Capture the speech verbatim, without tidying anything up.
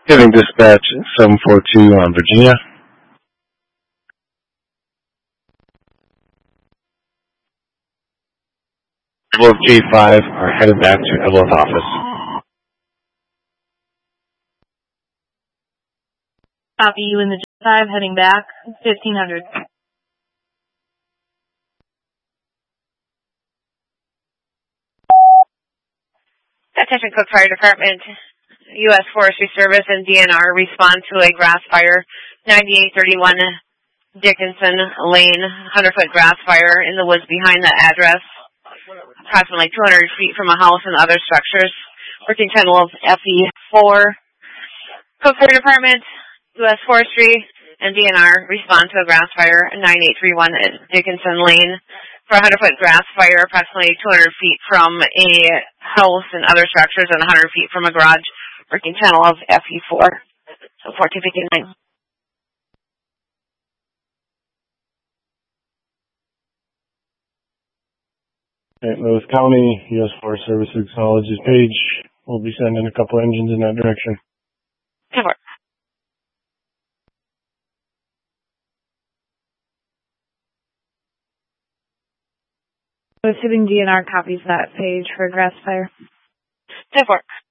Giving dispatch seven four two on Virginia. Evelyn G five are headed back to Evelyn's office. Copy you in the G five heading back, fifteen hundred. Attention Cook Fire Department, U S Forestry Service and D N R respond to a grass fire, ninety-eight thirty-one Dickinson Lane, one hundred foot grass fire in the woods behind the address, approximately two hundred feet from a house and other structures. Working channel of F E four. Cook Fire Department, U S Forestry, and D N R respond to a grass fire, ninety-eight thirty-one Dickinson Lane, for a one hundred foot grass fire, approximately two hundred feet from a house and other structures and one hundred feet from a garage. Working channel of F E four. So fourteen fifty-nine. Saint Louis County, U S Forest Service acknowledges Page. We'll be sending a couple engines in that direction. Good work. Assuming D N R copies that page for grass fire. Good work.